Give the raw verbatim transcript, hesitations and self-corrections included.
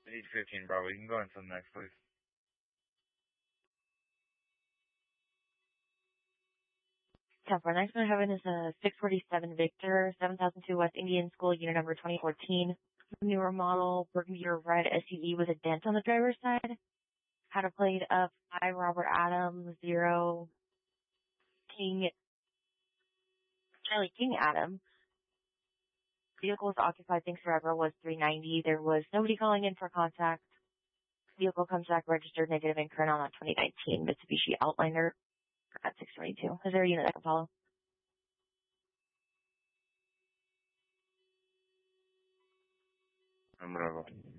eight fifteen, bro. We can go into the next, please. ten four. Next one having is a six forty-seven Victor, seven thousand two West Indian School, unit number twenty fourteen. Newer model, burgundy red S U V with a dent on the driver's side. Had a plate of five Robert Adams, zero King, Charlie King Adam. Vehicle was occupied, thanks forever, was three ninety. There was nobody calling in for contact. Vehicle comes back registered negative and current on a twenty nineteen Mitsubishi Outliner at six twenty-two. Is there a unit I can follow? I'm gonna go.